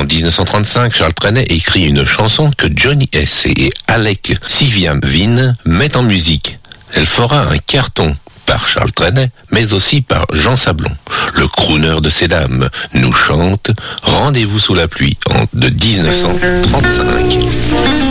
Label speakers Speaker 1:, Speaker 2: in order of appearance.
Speaker 1: En 1935, Charles Trenet écrit une chanson que Johnny S. et Alec Siviam-Vin mettent en musique. Elle fera un carton par Charles Trenet, mais aussi par Jean Sablon. Le crooner de ces dames nous chante « Rendez-vous sous la pluie » de 1935.